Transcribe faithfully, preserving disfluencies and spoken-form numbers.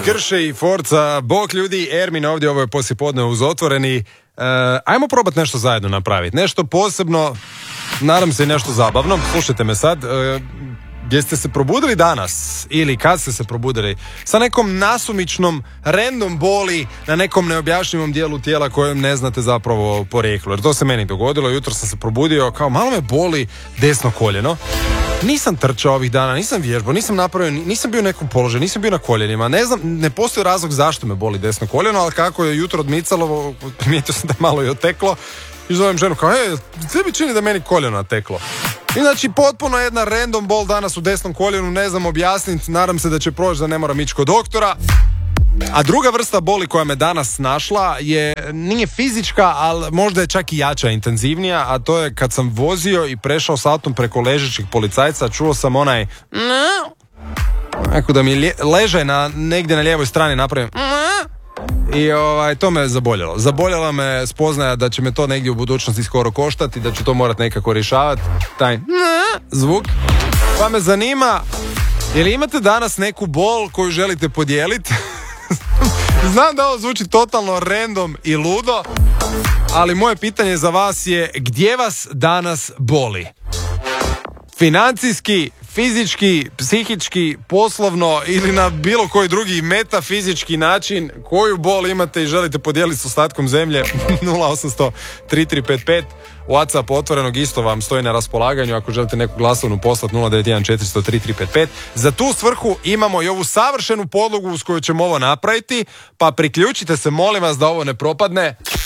Krše i Forca, bok ljudi, Ermin ovdje, ovo je poslijepodne uz Otvoreni. E, ajmo probati nešto zajedno napraviti, nešto posebno, nadam se i nešto zabavno. Slušajte me sad, e, gdje ste se probudili danas ili kad ste se probudili sa nekom nasumičnom random boli na nekom neobjašnjivom dijelu tijela kojem ne znate zapravo porijeklo. Jer to se meni dogodilo, jutro sam se probudio, kao malo me boli desno koljeno. Nisam trčao ovih dana, nisam vježbao, nisam napravio, nisam bio u nekom položaju, nisam bio na koljenima. Ne znam, ne postoji razlog zašto me boli desno koljeno, ali kako je jutro odmicalo, primijetio sam da je malo i oteklo. I zovem ženu kao, e, tebi čini da meni koljeno oteklo. I znači potpuno jedna random bol danas u desnom koljenu, ne znam objasniti, nadam se da će proći da ne moram ići kod doktora. A druga vrsta boli koja me danas našla je, nije fizička, ali možda je čak i jača, intenzivnija, a to je kad sam vozio i prešao s autom preko ležećih policajca, čuo sam onaj ako da mi lje, leže na, negdje na lijevoj strani napravim i ovaj, to me zaboljelo. Zaboljela me spoznaja da će me to negdje u budućnosti skoro koštati, da ću to morat nekako rješavati, taj zvuk. Pa me zanima, je li imate danas neku bol koju želite podijeliti? Znam da ovo zvuči totalno random i ludo, ali moje pitanje za vas je, gdje vas danas boli? Financijski, fizički, psihički, poslovno ili na bilo koji drugi metafizički način, koju bol imate i želite podijeliti s ostatkom zemlje? nula osamsto tri tri pet pet WhatsApp Otvorenog isto vam stoji na raspolaganju ako želite neku glasovnu poslati nula devet jedan četiri nula nula tri tri pet pet. Za tu svrhu imamo i ovu savršenu podlogu s koju ćemo ovo napraviti, pa priključite se, molim vas, da ovo ne propadne.